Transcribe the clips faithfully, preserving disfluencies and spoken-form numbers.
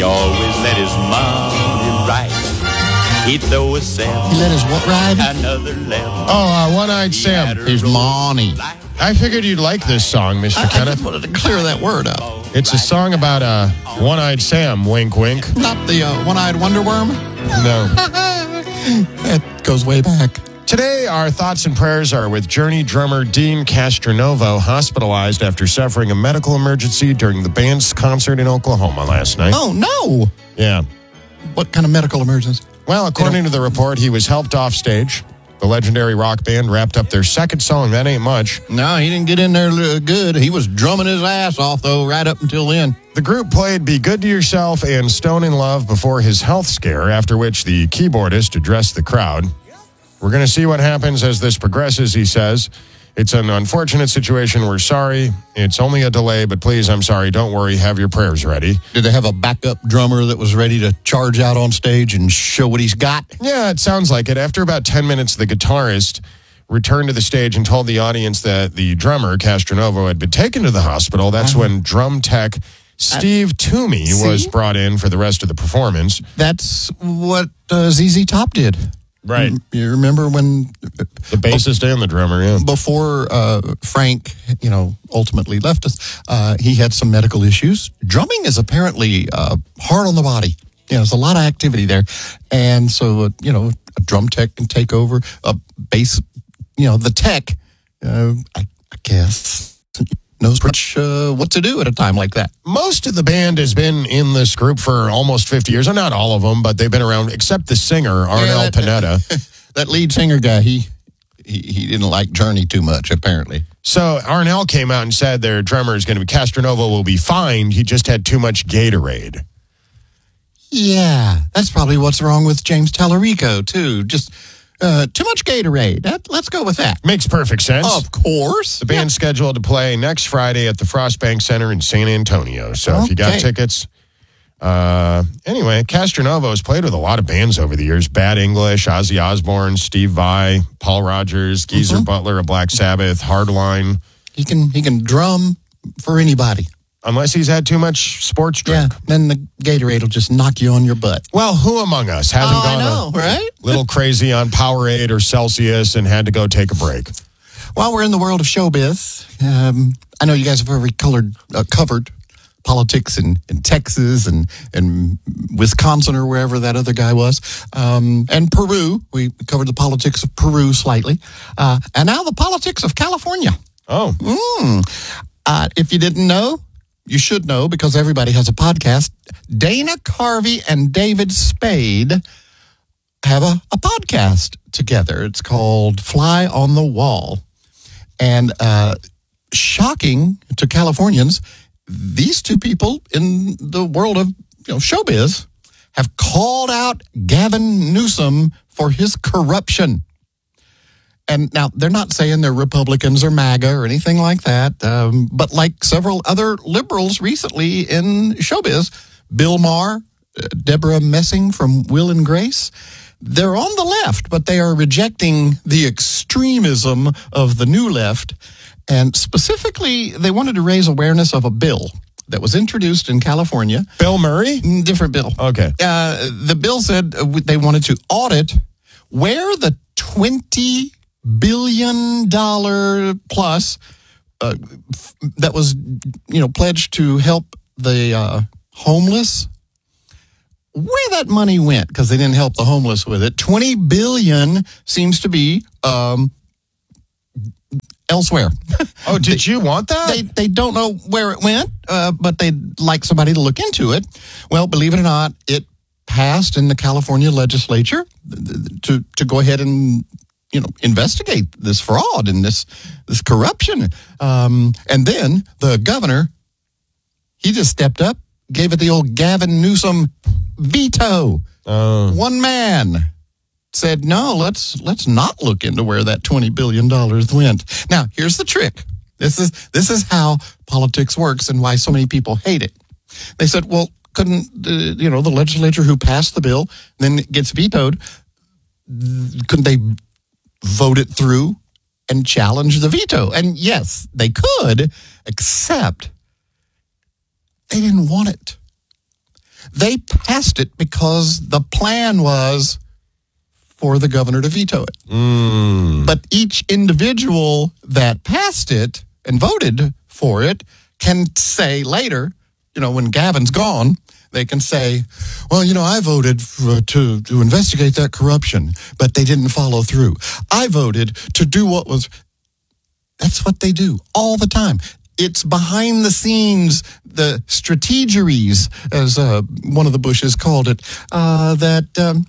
He always let his money ride. He'd throw a seven. He let his what ride? Another eleven. Oh, uh, One-Eyed Sam. He's money. I figured you'd like this song, Mister I, I Kenneth. just wanted to clear that word up. It's a song about uh, One-Eyed Sam, wink, wink. Not the uh, one-eyed wonder worm? No. That goes way back. Today, our thoughts and prayers are with Journey drummer Dean Castronovo, hospitalized after suffering a medical emergency during the band's concert in Oklahoma last night. Oh, no. Yeah. What kind of medical emergency? Well, according to the report, he was helped off stage. The legendary rock band wrapped up their second song, That Ain't Much. No, he didn't get in there good. He was drumming his ass off, though, right up until then. The group played Be Good to Yourself and Stone in Love before his health scare, after which the keyboardist addressed the crowd. We're going to see what happens as this progresses, he says. It's an unfortunate situation. We're sorry. It's only a delay, but please, I'm sorry. Don't worry. Have your prayers ready. Did they have a backup drummer that was ready to charge out on stage and show what he's got? Yeah, it sounds like it. After about ten minutes, the guitarist returned to the stage and told the audience that the drummer, Castronovo, had been taken to the hospital. That's uh-huh. when drum tech Steve Toomey See? was brought in for the rest of the performance. That's what uh, Z Z Top did. Right. You remember when the bassist and the drummer, yeah. Before uh, Frank, you know, ultimately left us, uh, he had some medical issues. Drumming is apparently uh, hard on the body. You know, there's a lot of activity there. And so, uh, you know, a drum tech can take over, a bass, you know, the tech, uh, I, I guess, knows pretty much uh, what to do at a time like that. Most of the band has been in this group for almost fifty years. Or not all of them, but they've been around, except the singer, Arnel yeah, that, Pineda. That lead singer guy, he, he he didn't like Journey too much, apparently. So Arnel came out and said their drummer is going to be, Castronovo will be fine. He just had too much Gatorade. Yeah, that's probably what's wrong with James Tallarico, too. Just uh, too much Gatorade. That, let's go with that. Makes perfect sense. Of course. The band's yeah. scheduled to play next Friday at the Frostbank Center in San Antonio. So okay. if you got tickets. Uh, anyway, Castronovo has played with a lot of bands over the years. Bad English, Ozzy Osbourne, Steve Vai, Paul Rogers, Geezer mm-hmm. Butler of Black Sabbath, Hardline. He can he can drum for anybody. Unless he's had too much sports drink. Yeah, then the Gatorade will just knock you on your butt. Well, who among us hasn't oh, gone I know, a right? little crazy on Powerade or Celsius and had to go take a break? While we're in the world of showbiz, um, I know you guys have already colored, uh, covered politics in, in Texas and, and Wisconsin or wherever that other guy was. Um, and Peru, we covered the politics of Peru slightly. Uh, and now the politics of California. Oh. Mm. Uh, if you didn't know, you should know because everybody has a podcast. Dana Carvey and David Spade have a, a podcast together. It's called Fly on the Wall. And uh, shocking to Californians, these two people in the world of you know showbiz have called out Gavin Newsom for his corruption. And now, they're not saying they're Republicans or MAGA or anything like that, um, but like several other liberals recently in showbiz, Bill Maher, uh, Deborah Messing from Will and Grace, they're on the left, but they are rejecting the extremism of the new left. And specifically, they wanted to raise awareness of a bill that was introduced in California. Bill Murray? Different bill. Okay. Uh, the bill said they wanted to audit where the twenty billion dollars plus uh, f- that was, you know, pledged to help the uh, homeless, where that money went, because they didn't help the homeless with it. twenty billion dollars seems to be um, elsewhere. Oh, did they, you want that? They they don't know where it went, uh, but they'd like somebody to look into it. Well, believe it or not, it passed in the California legislature to to go ahead and you know investigate this fraud and this this corruption. Um, and then the governor, he just stepped up, gave it the old Gavin Newsom veto. Uh. One man said, no, let's let's not look into where that twenty billion dollars went. Now, here's the trick. This is this is how politics works and why so many people hate it. They said, well, couldn't, uh, you know, the legislature who passed the bill, then it gets vetoed, couldn't they vote it through and challenge the veto? And yes, they could, except they didn't want it. They passed it because the plan was for the governor to veto it. Mm. But each individual that passed it and voted for it can say later, you know, when Gavin's gone, they can say, well, you know, I voted for, to, to investigate that corruption, but they didn't follow through. I voted to do what was... That's what they do all the time. It's behind the scenes, the strategeries, as uh, one of the Bushes called it, uh, that... Um,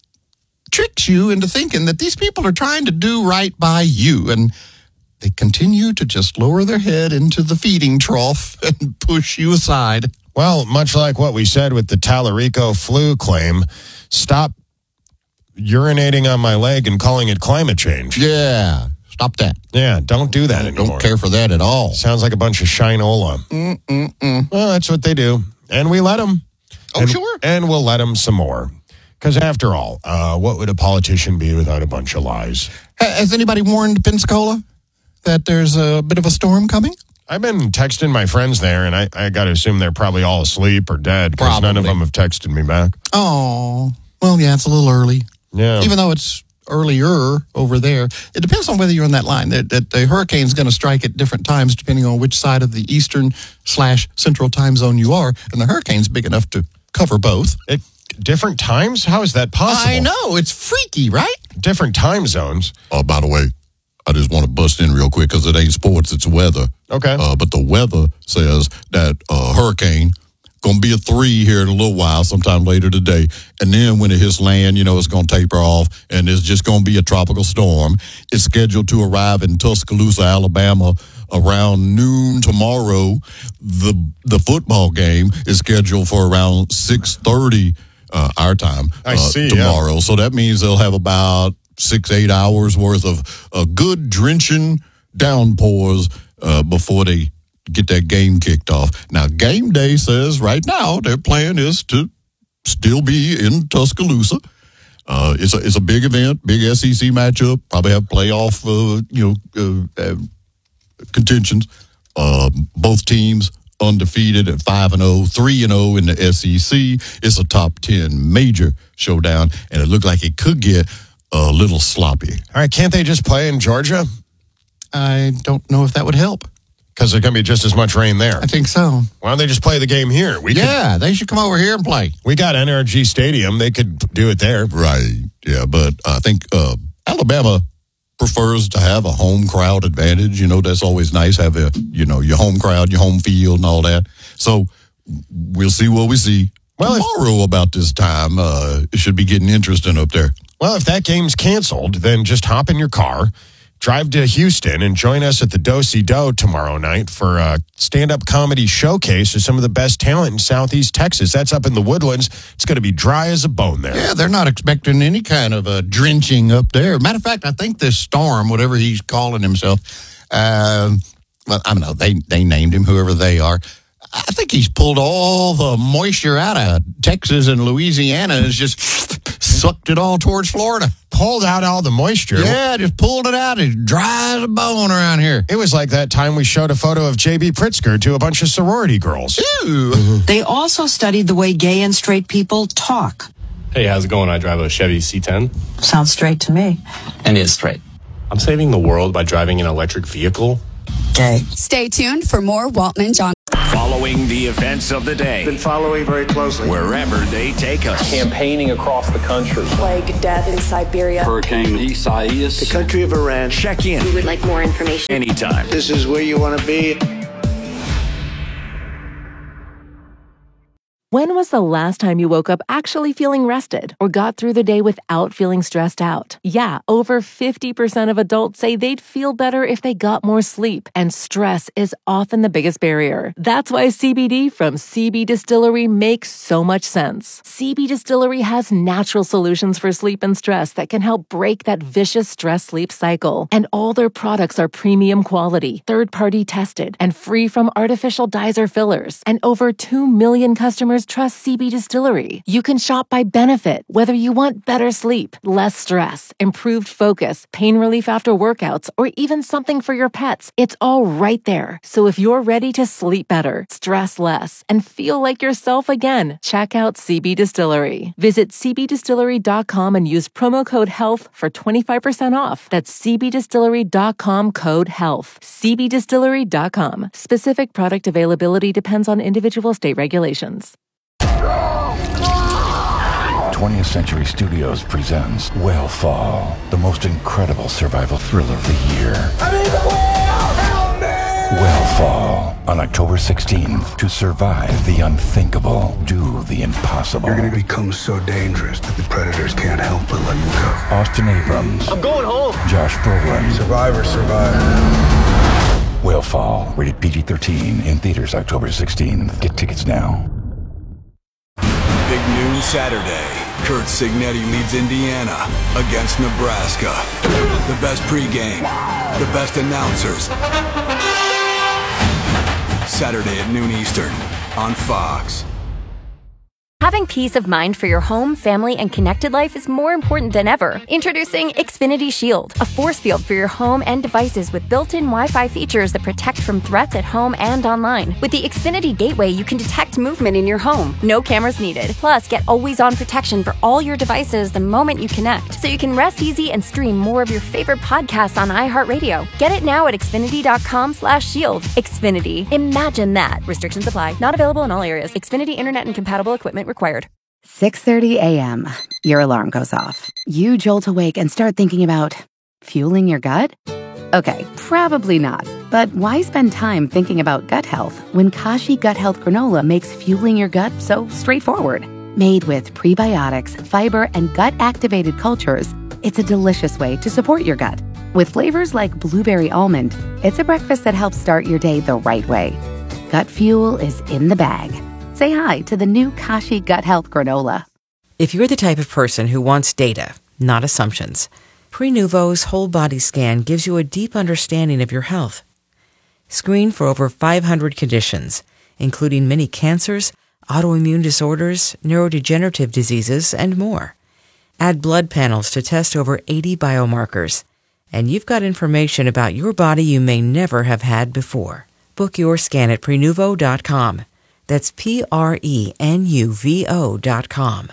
tricks you into thinking that these people are trying to do right by you, and they continue to just lower their head into the feeding trough and push you aside. Well, much like what we said with the Tallarico flu claim, stop urinating on my leg and calling it climate change. Yeah, stop that. Yeah, don't do that I anymore. don't care for that at all. Sounds like a bunch of shinola. Mm-mm-mm. Well, that's what they do, and we let them. Oh, and, sure. And we'll let them some more. Because after all, uh, what would a politician be without a bunch of lies? Has anybody warned Pensacola that there's a bit of a storm coming? I've been texting my friends there, and I, I got to assume they're probably all asleep or dead because none of them have texted me back. Oh, well, yeah, it's a little early. Yeah. Even though it's earlier over there. It depends on whether you're on that line. The, the, the hurricane's going to strike at different times depending on which side of the eastern slash central time zone you are, and the hurricane's big enough to cover both. It, different times? How is that possible? I know. It's freaky, right? Different time zones. Uh, by the way, I just want to bust in real quick because it ain't sports, it's weather. Okay. Uh, but the weather says that uh, hurricane going to be a three here in a little while, sometime later today. And then when it hits land, you know, it's going to taper off, and it's just going to be a tropical storm. It's scheduled to arrive in Tuscaloosa, Alabama, around noon tomorrow. The the football game is scheduled for around six thirty uh, our time I uh, see, tomorrow. yeah. So that means they'll have about six, eight hours worth of uh, good drenching downpours uh, before they get that game kicked off. Now, game day says right now their plan is to still be in Tuscaloosa. Uh, it's a it's a big event, big S E C matchup. Probably have playoff, uh, you know, uh, uh, contentions. Uh, both teams undefeated at five and zero, three and zero in the S E C. It's a top ten major showdown, and it looked like it could get a little sloppy. All right, can't they just play in Georgia? I don't know if that would help. Because there's going to be just as much rain there. I think so. Why don't they just play the game here? We Yeah, they should come over here and play. could, we got N R G Stadium. They could do it there. Right. Yeah, but I think uh, Alabama prefers to have a home crowd advantage. You know, that's always nice. Have a, you know, your home crowd, your home field and all that. So we'll see what we see Well, if- tomorrow about this time. Uh, it should be getting interesting up there. Well, if that game's canceled, then just hop in your car, drive to Houston, and join us at the Do-Si-Do tomorrow night for a stand-up comedy showcase of some of the best talent in Southeast Texas. That's up in the Woodlands. It's going to be dry as a bone there. Yeah, they're not expecting any kind of a drenching up there. Matter of fact, I think this storm, whatever he's calling himself, uh, well, I don't know, they, they named him, whoever they are. I think he's pulled all the moisture out of Texas and Louisiana and has just sucked it all towards Florida. Pulled out all the moisture. Yeah, just pulled it out. It's dry as a bone around here. It was like that time we showed a photo of J B Pritzker to a bunch of sorority girls. Ew. They also studied the way gay and straight people talk. Hey, how's it going? I drive a Chevy C ten. Sounds straight to me. And is straight. I'm saving the world by driving an electric vehicle. Gay. Stay tuned for more Waltman John. Following the events of the day. Been following very closely. Wherever they take us. Campaigning across the country. Plague, death in Siberia. Hurricane Isaias. The country of Iran. Check in. We would like more information. Anytime. This is where you want to be. When was the last time you woke up actually feeling rested or got through the day without feeling stressed out? Yeah, over fifty percent of adults say they'd feel better if they got more sleep, and stress is often the biggest barrier. That's why C B D from C B Distillery makes so much sense. C B Distillery has natural solutions for sleep and stress that can help break that vicious stress-sleep cycle. And all their products are premium quality, third-party tested, and free from artificial dyes or fillers. And over two million customers customers trust C B Distillery. You can shop by benefit, whether you want better sleep, less stress, improved focus, pain relief after workouts, or even something for your pets. It's all right there. So if you're ready to sleep better, stress less, and feel like yourself again, check out C B Distillery. Visit c b distillery dot com and use promo code HEALTH for twenty-five percent off. That's c b distillery dot com code HEALTH. c b distillery dot com. Specific product availability depends on individual state regulations. twentieth Century Studios presents Whale the most incredible survival thriller of the year. I mean, the whale! Help me! Whale on October sixteenth. To survive the unthinkable, do the impossible. You're gonna become so dangerous that the predators can't help but let you go. Austin Abrams. I'm going home. Josh Brolin. Survivor, survivor. Whale rated P G thirteen, in theaters October sixteenth. Get tickets now. Big noon Saturday. Kurt Signetti leads Indiana against Nebraska. The best pregame, the best announcers. Saturday at noon Eastern on Fox. Having peace of mind for your home, family, and connected life is more important than ever. Introducing Xfinity Shield, a force field for your home and devices with built-in Wi-Fi features that protect from threats at home and online. With the Xfinity Gateway, you can detect movement in your home. No cameras needed. Plus, get always-on protection for all your devices the moment you connect, so you can rest easy and stream more of your favorite podcasts on iHeartRadio. Get it now at xfinity dot com slash shield. Xfinity. Imagine that. Restrictions apply. Not available in all areas. Xfinity Internet and compatible equipment required. six thirty a.m. Your alarm goes off. You jolt awake and start thinking about fueling your gut? Okay, probably not. But why spend time thinking about gut health when Kashi Gut Health Granola makes fueling your gut so straightforward? Made with prebiotics, fiber, and gut-activated cultures, it's a delicious way to support your gut. With flavors like blueberry almond, it's a breakfast that helps start your day the right way. Gut fuel is in the bag. Say hi to the new Kashi Gut Health Granola. If you're the type of person who wants data, not assumptions, Prenuvo's whole body scan gives you a deep understanding of your health. Screen for over five hundred conditions, including many cancers, autoimmune disorders, neurodegenerative diseases, and more. Add blood panels to test over eighty biomarkers, and you've got information about your body you may never have had before. Book your scan at Prenuvo dot com. That's P R E N U V O dot com.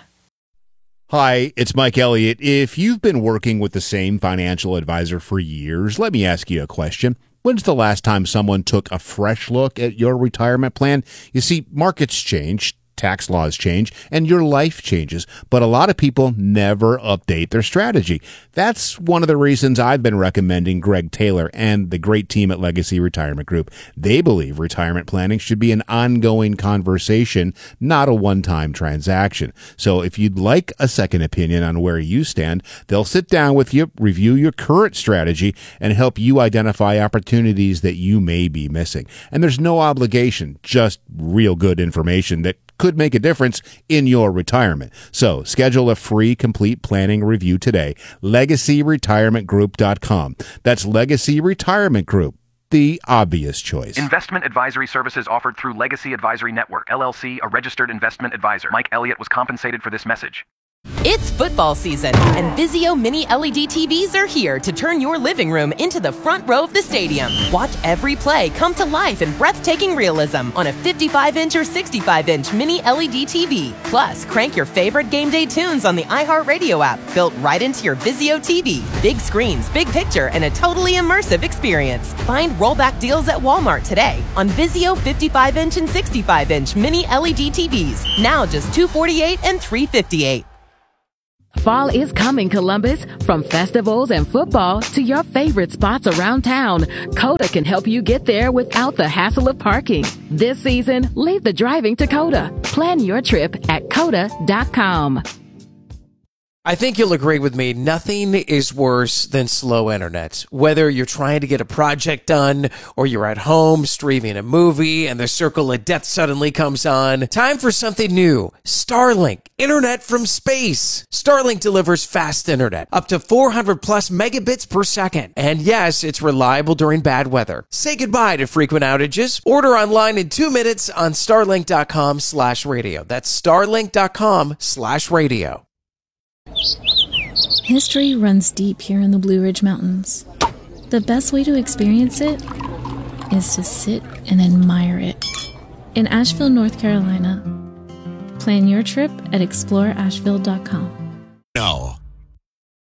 Hi, it's Mike Elliott. If you've been working with the same financial advisor for years, let me ask you a question. When's the last time someone took a fresh look at your retirement plan? You see, markets change, tax laws change, and your life changes, but a lot of people never update their strategy. That's one of the reasons I've been recommending Greg Taylor and the great team at Legacy Retirement Group. They believe retirement planning should be an ongoing conversation, not a one-time transaction. So if you'd like a second opinion on where you stand, they'll sit down with you, review your current strategy, and help you identify opportunities that you may be missing. And there's no obligation, just real good information that could make a difference in your retirement. So schedule a free complete planning review today. legacy retirement group dot com. That's Legacy Retirement Group, the obvious choice. Investment advisory services offered through Legacy Advisory Network, L L C, a registered investment advisor. Mike Elliott was compensated for this message. It's football season, and Vizio Mini L E D T Vs are here to turn your living room into the front row of the stadium. Watch every play come to life in breathtaking realism on a fifty-five inch or sixty-five inch Mini L E D T V. Plus, crank your favorite game day tunes on the iHeartRadio app, built right into your Vizio T V. Big screens, big picture, and a totally immersive experience. Find rollback deals at Walmart today on Vizio fifty-five inch and sixty-five inch Mini L E D T Vs. Now just two hundred forty-eight dollars and three hundred fifty-eight dollars. Fall is coming, Columbus. From festivals and football to your favorite spots around town, Coda can help you get there without the hassle of parking. This season, leave the driving to Coda. Plan your trip at coda dot com. I think you'll agree with me, nothing is worse than slow internet. Whether you're trying to get a project done or you're at home streaming a movie and the circle of death suddenly comes on, time for something new. Starlink. Internet from space. Starlink delivers fast internet, up to four hundred plus megabits per second. And yes, it's reliable during bad weather. Say goodbye to frequent outages. Order online in two minutes on starlink.com slash radio. That's starlink.com slash radio. History runs deep here in the Blue Ridge Mountains. The best way to experience it is to sit and admire it. In Asheville, North Carolina. Plan your trip at explore asheville dot com. Now,